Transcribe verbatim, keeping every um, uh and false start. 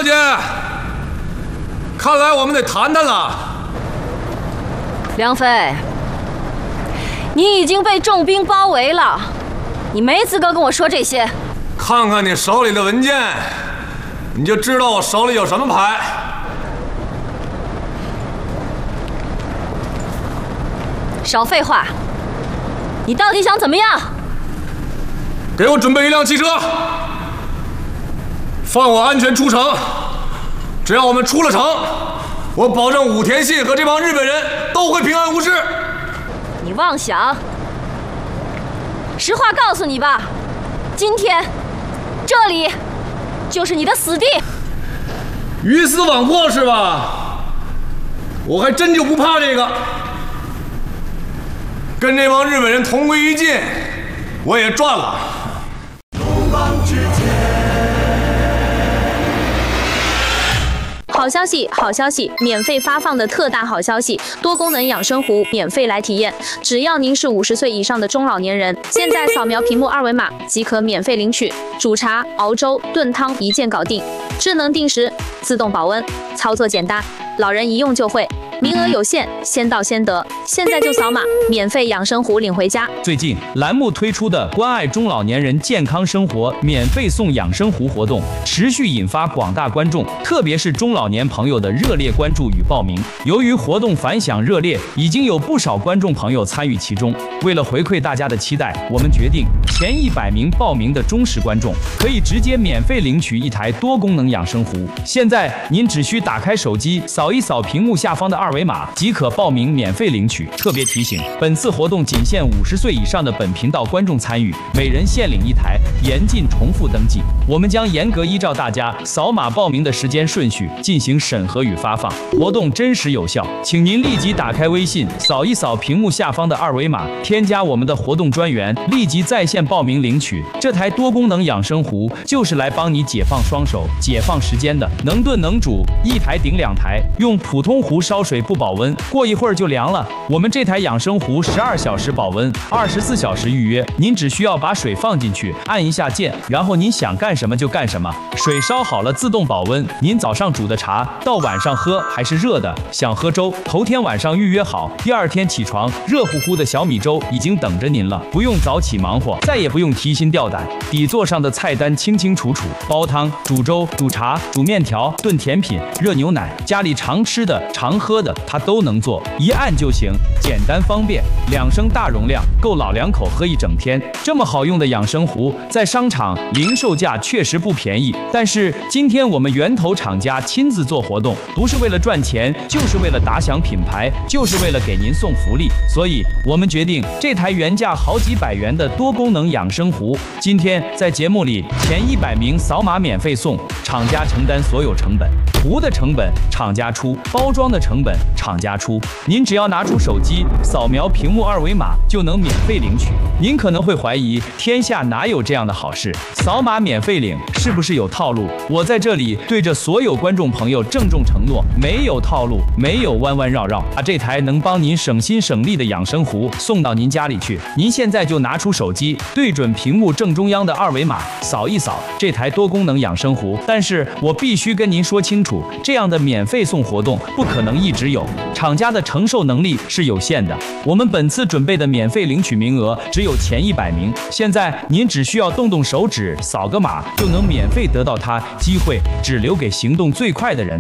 小姐，看来我们得谈谈了。 梁飞，你已经被重兵包围了，你没资格跟我说这些。 看看你手里的文件，你就知道我手里有什么牌。 少废话，你到底想怎么样？ 给我准备一辆汽车，放我安全出城。只要我们出了城，我保证武田信和这帮日本人都会平安无事。 你妄想！实话告诉你吧，今天这里就是你的死地。 鱼死网破是吧？我还真就不怕这个。跟这帮日本人同归于尽，我也赚了。 好消息，好消息！免费发放的特大好消息，多功能养生壶免费来体验。只要您是五十岁以上的中老年人，现在扫描屏幕二维码即可免费领取。煮茶、熬粥、炖汤一键搞定，智能定时，自动保温，操作简单，老人一用就会。名额有限，先到先得，现在就扫码，免费养生壶领回家。 最近栏目推出的关爱中老年人健康生活免费送养生壶活动，持续引发广大观众，特别是中老年朋友的热烈关注与报名。由于活动反响热烈，已经有不少观众朋友参与其中。为了回馈大家的期待，我们决定前一百名报名的忠实观众可以直接免费领取一台多功能养生壶。现在您只需打开手机，扫一扫屏幕下方的二维码即可报名免费领取。特别提醒，本次活动仅限五十岁以上的本频道观众参与，每人限领一台，严禁重复登记。我们将严格依照大家扫码报名的时间顺序进行审核与发放，活动真实有效。请您立即打开微信，扫一扫屏幕下方的二维码，添加我们的活动专员，立即在线报名领取。这台多功能养生壶就是来帮你解放双手、解放时间的，能炖能煮，一台顶两台。用普通壶烧水不保温，过一会儿就凉了。我们这台养生壶十二小时保温，二十四小时预约。您只需要把水放进去，按一下键，然后您想干什么就干什么。水烧好了自动保温，您早上煮的茶到晚上喝还是热的。想喝粥，头天晚上预约好，第二天起床，热乎乎的小米粥已经等着您了，不用早起忙活，再也不用提心吊胆。底座上的菜单清清楚楚，煲汤、煮粥、煮茶、煮面条、炖甜品、热牛奶，家里常吃的、常喝的，它都能做，一按就行，简单方便。两升大容量，够老两口喝一整天。这么好用的养生壶，在商场零售价确实不便宜，但是今天我们源头厂家亲自做活动，不是为了赚钱，就是为了打响品牌，就是为了给您送福利。所以我们决定，这台原价好几百元的多功能养生壶，今天在节目里前一百名扫码免费送，厂家承担所有成本。壶的成本厂家出，包装的成本厂家出，您只要拿出手机扫描屏幕二维码就能免费领取。您可能会怀疑，天下哪有这样的好事？扫码免费领是不是有套路？我在这里对着所有观众朋友郑重承诺，没有套路，没有弯弯绕绕，把这台能帮您省心省力的养生壶送到您家里去。您现在就拿出手机，对准屏幕正中央的二维码，扫一扫这台多功能养生壶。但是我必须跟您说清楚，这样的免费送活动不可能一直有，厂家的承受能力是有限的。我们本次准备的免费领取名额只有前一百名，现在您只需要动动手指，扫个码就能免费得到它，机会只留给行动最快的人。